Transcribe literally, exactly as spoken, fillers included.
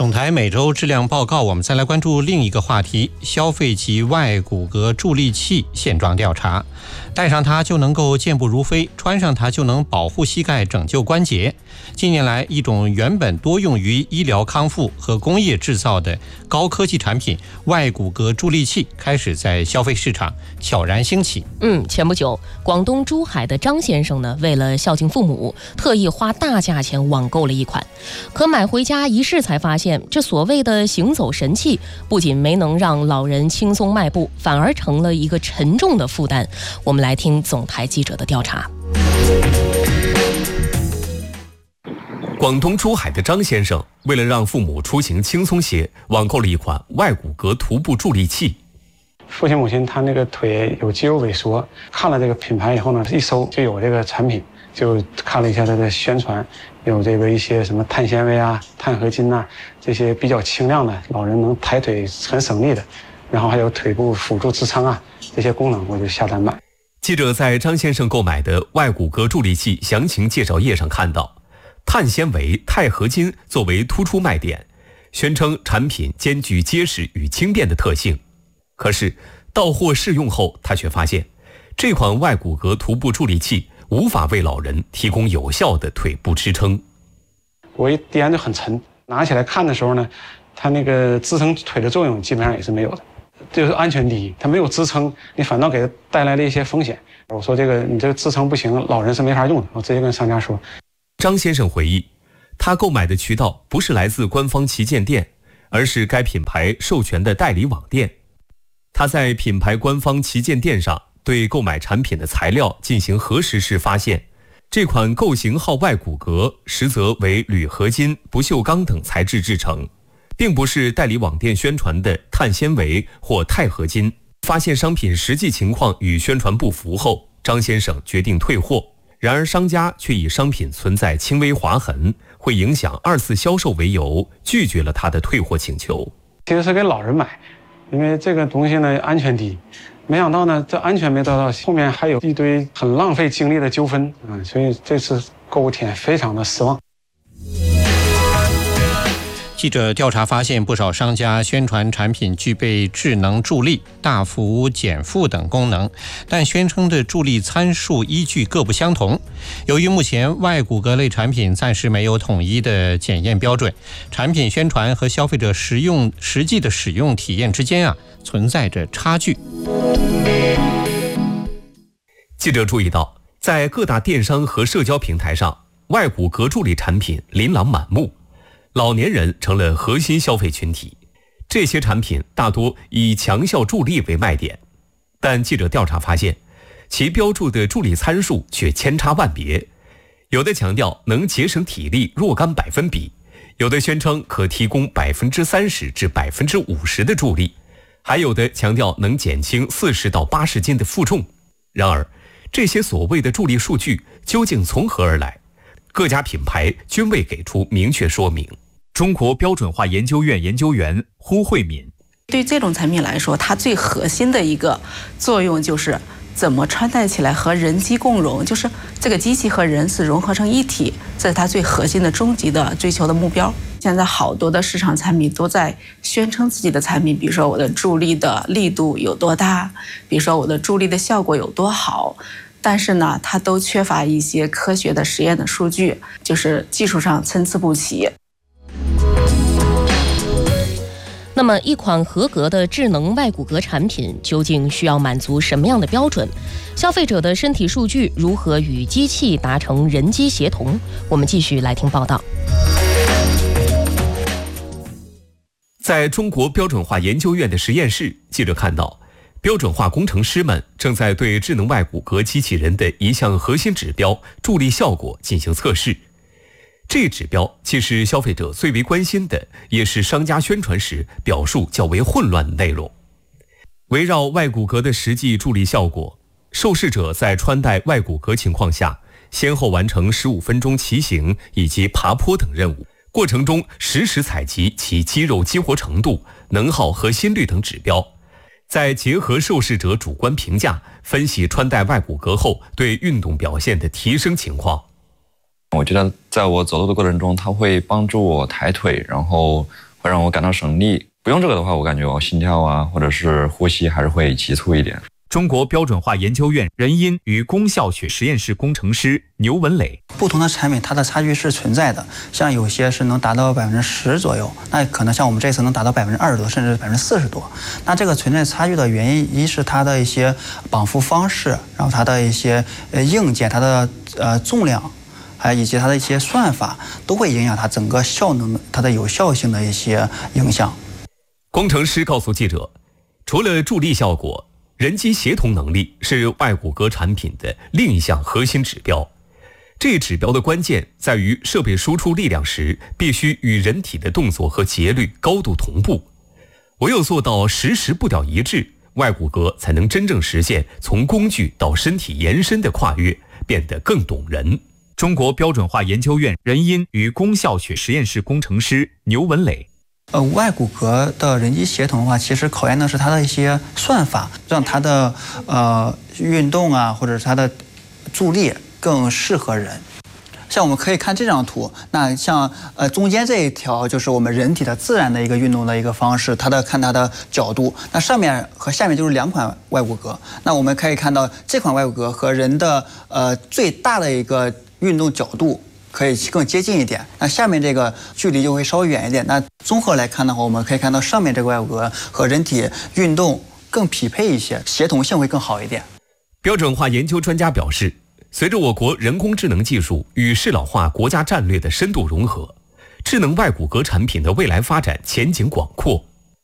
总台每周质量报告，我们再来关注另一个话题：消费级外骨骼助力器现状调查。戴上它就能够健步如飞，穿上它就能保护膝盖、拯救关节。近年来，一种原本多用于医疗康复和工业制造的高科技产品——外骨骼助力器，开始在消费市场悄然兴起。 嗯，前不久，广东珠海的张先生呢，为了孝敬父母，特意花大价钱网购了一款。可买回家一试才发现，这所谓的行走神器，不仅没能让老人轻松迈步，反而成了一个沉重的负担。我们来听总台记者的调查。 广东珠海的张先生为了让父母出行轻松些，网购了一款外骨骼徒步助力器。 父亲母亲他那个腿有肌肉萎缩，看了这个品牌以后呢，一搜就有这个产品，就看了一下它的宣传，有这个一些什么碳纤维啊、碳合金啊，这些比较轻量的，老人能抬腿很省力的，然后还有腿部辅助支撑啊，这些功能我就下单买。 记者在张先生购买的外骨骼助力器详情介绍页上看到，碳纤维、钛合金作为突出卖点，宣称产品兼具结实与轻便的特性。可是到货试用后，他却发现这款外骨骼徒步助力器无法为老人提供有效的腿部支撑。 我一掂就很沉，拿起来看的时候呢，它那个支撑腿的作用基本上也是没有的，就是安全第一，它没有支撑，你反倒给它带来了一些风险。我说这个你这个支撑不行，老人是没法用的，我直接跟商家说。 张先生回忆，他购买的渠道不是来自官方旗舰店，而是该品牌授权的代理网店。他在品牌官方旗舰店上对购买产品的材料进行核实时发现，这款构型号外骨骼实则为铝合金、不锈钢等材质制成，并不是代理网店宣传的碳纤维或钛合金。发现商品实际情况与宣传不符后，张先生决定退货。然而商家却以商品存在轻微划痕，会影响二次销售为由，拒绝了他的退货请求。 其实是给老人买，因为这个东西呢安全第一，没想到呢这安全没得到，后面还有一堆很浪费精力的纠纷啊、嗯，所以这次购物体验非常的失望。 记者调查发现，不少商家宣传产品具备智能助力、大幅减负等功能，但宣称的助力参数依据各不相同。由于目前外骨骼类产品暂时没有统一的检验标准，产品宣传和消费者实用实际的使用体验之间啊存在着差距。 记者注意到，在各大电商和社交平台上，外骨骼助力产品琳琅满目。老年人成了核心消费群体，这些产品大多以强效助力为卖点，但记者调查发现，其标注的助力参数却千差万别，有的强调能节省体力若干百分比，有的宣称可提供百分之三十至百分之五十的助力，还有的强调能减轻四十到八十斤的负重。然而，这些所谓的助力数据究竟从何而来？各家品牌均未给出明确说明。 中国标准化研究院研究员胡慧敏， 对这种产品来说，它最核心的一个作用就是怎么穿戴起来和人机共融，就是这个机器和人是融合成一体，这是它最核心的终极的追求的目标。现在好多的市场产品都在宣称自己的产品，比如说我的助力的力度有多大，比如说我的助力的效果有多好，但是呢，它都缺乏一些科学的实验的数据，就是技术上参差不齐。 那么一款合格的智能外骨骼产品究竟需要满足什么样的标准？消费者的身体数据如何与机器达成人机协同？我们继续来听报道。 在中国标准化研究院的实验室，记者看到标准化工程师们正在对智能外骨骼机器人的一项核心指标助力效果进行测试。这指标既是消费者最为关心的，也是商家宣传时表述较为混乱的内容。围绕外骨骼的实际助力效果，受试者在穿戴外骨骼情况下，先后完成十五分钟骑行以及爬坡等任务，过程中实时采集其肌肉激活程度、能耗和心率等指标，再结合受试者主观评价，分析穿戴外骨骼后对运动表现的提升情况。 我觉得在我走路的过程中，它会帮助我抬腿，然后会让我感到省力。不用这个的话，我感觉我心跳啊，或者是呼吸还是会急促一点。 中国标准化研究院人因与功效学实验室工程师牛文磊： 不同的产品它的差距是存在的，像有些是能达到百分之十左右，那可能像我们这次能达到百分之二十多，甚至百分之四十多。那这个存在差距的原因，一是它的一些绑缚方式，然后它的一些呃硬件，它的呃重量，还以及它的一些算法，都会影响它整个效能、它的有效性的一些影响。 工程师告诉记者，除了助力效果，人机协同能力是外骨骼产品的另一项核心指标。这一指标的关键在于设备输出力量时必须与人体的动作和节律高度同步，唯有做到实时步调一致，外骨骼才能真正实现从工具到身体延伸的跨越，变得更懂人。 中国标准化研究院人因与功效学实验室工程师牛文磊： 呃，外骨骼的人机协同的话，其实考验的是它的一些算法，让它的呃运动啊，或者是它的助力更适合人。像我们可以看这张图，那像呃中间这一条就是我们人体的自然的一个运动的一个方式，它的看它的角度。那上面和下面就是两款外骨骼，那我们可以看到这款外骨骼和人的呃最大的一个运动角度可以更接近一点，那下面这个距离就会稍微远一点。那综合来看的话，我们可以看到上面这个外骨骼和人体运动更匹配一些，协同性会更好一点。 标准化研究专家表示，随着我国人工智能技术与适老化国家战略的深度融合，智能外骨骼产品的未来发展前景广阔。